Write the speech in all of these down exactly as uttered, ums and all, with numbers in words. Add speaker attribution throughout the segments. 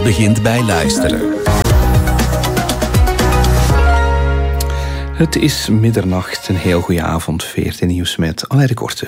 Speaker 1: begint bij luisteren.
Speaker 2: Het is middernacht, een heel goede avond. veertien nieuws met Alain de Korte.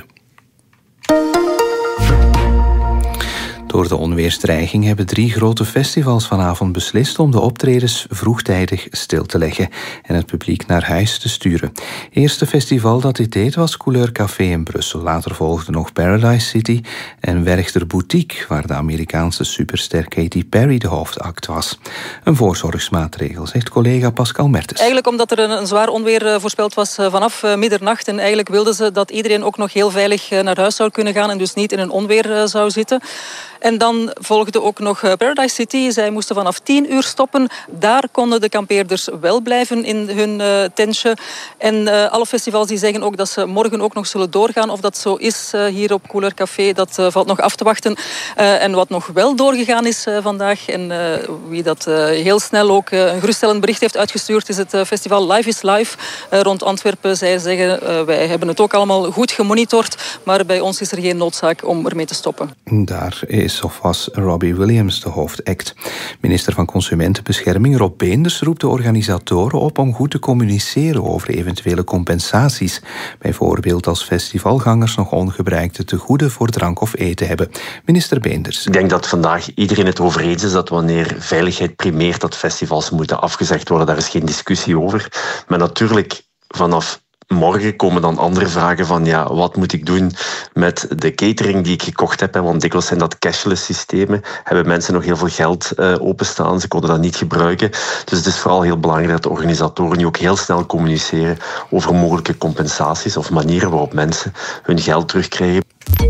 Speaker 2: Door de onweersdreiging hebben drie grote festivals vanavond beslist om de optredens vroegtijdig stil te leggen en het publiek naar huis te sturen. Eerste festival dat dit deed was Couleur Café in Brussel. Later volgde nog Paradise City en Werchter Boutique, waar de Amerikaanse superster Katy Perry de hoofdact was. Een voorzorgsmaatregel, zegt collega Pascal Mertens.
Speaker 3: Eigenlijk omdat er een, een zwaar onweer voorspeld was vanaf middernacht en eigenlijk wilden ze dat iedereen ook nog heel veilig naar huis zou kunnen gaan en dus niet in een onweer zou zitten. En dan volgde ook nog Paradise City. Zij moesten vanaf tien uur stoppen. Daar konden de kampeerders wel blijven in hun uh, tentje. En uh, alle festivals die zeggen ook dat ze morgen ook nog zullen doorgaan. Of dat zo is uh, hier op Couleur Café, dat uh, valt nog af te wachten. Uh, en wat nog wel doorgegaan is uh, vandaag, en uh, wie dat uh, heel snel ook uh, een geruststellend bericht heeft uitgestuurd, is het uh, festival Life is Life uh, rond Antwerpen. Zij zeggen, uh, wij hebben het ook allemaal goed gemonitord, maar bij ons is er geen noodzaak om ermee te stoppen.
Speaker 2: Daar is of was Robbie Williams de hoofdact. Minister van Consumentenbescherming Rob Beenders roept de organisatoren op om goed te communiceren over eventuele compensaties. Bijvoorbeeld als festivalgangers nog ongebruikte tegoeden voor drank of eten hebben. Minister Beenders.
Speaker 4: Ik denk dat vandaag iedereen het over eens is dat wanneer veiligheid primeert, dat festivals moeten afgezegd worden. Daar is geen discussie over. Maar natuurlijk, vanaf morgen komen dan andere vragen van ja, wat moet ik doen met de catering die ik gekocht heb? Want dikwijls zijn dat cashless systemen. Hebben mensen nog heel veel geld uh, openstaan. Ze konden dat niet gebruiken. Dus het is vooral heel belangrijk dat de organisatoren nu ook heel snel communiceren over mogelijke compensaties of manieren waarop mensen hun geld terugkrijgen.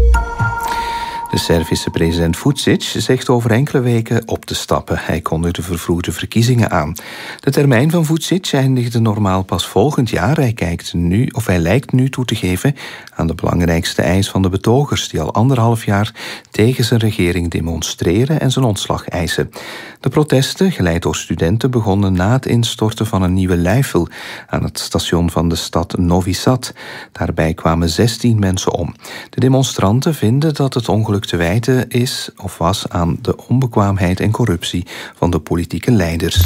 Speaker 2: De Servische president Vučić zegt over enkele weken op te stappen. Hij kondigde vervroegde verkiezingen aan. De termijn van Vučić eindigde normaal pas volgend jaar. Hij, kijkt nu, of hij lijkt nu toe te geven aan de belangrijkste eis van de betogers, die al anderhalf jaar tegen zijn regering demonstreren en zijn ontslag eisen. De protesten, geleid door studenten, begonnen na het instorten van een nieuwe luifel aan het station van de stad Novi Sad. Daarbij kwamen zestien mensen om. De demonstranten vinden dat het ongeluk te wijten is of was aan de onbekwaamheid en corruptie van de politieke leiders.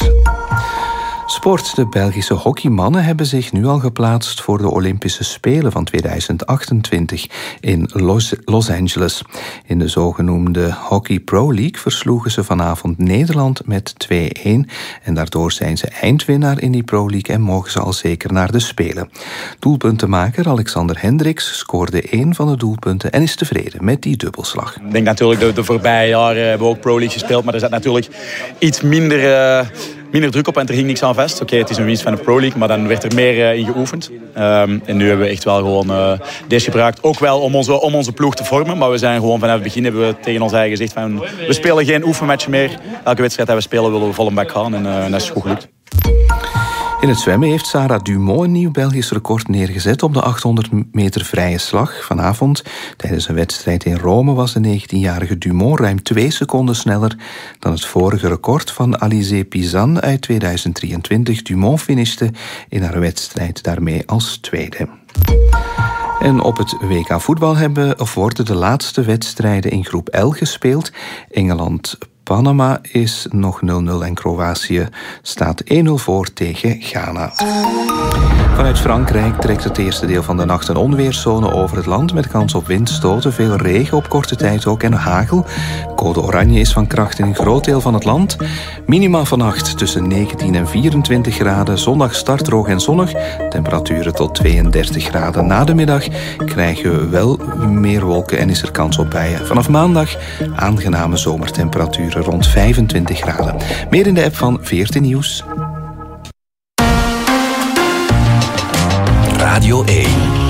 Speaker 2: Sport. De Belgische hockeymannen hebben zich nu al geplaatst voor de Olympische Spelen van tweeduizend achtentwintig in Los, Los Angeles. In de zogenoemde Hockey Pro League versloegen ze vanavond Nederland met twee-een en daardoor zijn ze eindwinnaar in die Pro League en mogen ze al zeker naar de Spelen. Doelpuntenmaker Alexander Hendricks scoorde één van de doelpunten en is tevreden met die dubbelslag.
Speaker 5: Ik denk natuurlijk de, de voorbije jaren hebben we ook Pro League gespeeld, maar er zit natuurlijk iets minder... Uh... minder druk op en er ging niks aan vast. Oké, okay, het is een winst van de Pro League, maar dan werd er meer uh, in geoefend. Um, en nu hebben we echt wel gewoon uh, deze gebruikt. Ook wel om onze, om onze ploeg te vormen, maar we zijn gewoon vanaf het begin hebben we tegen ons eigen gezegd van we spelen geen oefenmatch meer. Elke wedstrijd die we spelen willen we vol een bak gaan en, uh, en dat is goed gelukt.
Speaker 2: In het zwemmen heeft Sarah Dumont een nieuw Belgisch record neergezet op de achthonderd meter vrije slag. Vanavond, tijdens een wedstrijd in Rome, was de negentienjarige Dumont ruim twee seconden sneller dan het vorige record van Alizé Pizan uit tweeduizend drieëntwintig. Dumont finishte in haar wedstrijd daarmee als tweede. En op het W K voetbal hebben of worden de laatste wedstrijden in groep L gespeeld. Engeland Panama is nog nul nul en Kroatië staat één nul voor tegen Ghana. Vanuit Frankrijk trekt het eerste deel van de nacht een onweerszone over het land met kans op windstoten, veel regen op korte tijd ook en hagel. Code oranje is van kracht in een groot deel van het land. Minima vannacht tussen negentien en vierentwintig graden. Zondag start droog en zonnig. Temperaturen tot tweeëndertig graden. Na de middag krijgen we wel meer wolken en is er kans op buien. Vanaf maandag aangename zomertemperaturen rond vijfentwintig graden. Meer in de app van veertien Nieuws.
Speaker 1: Radio één.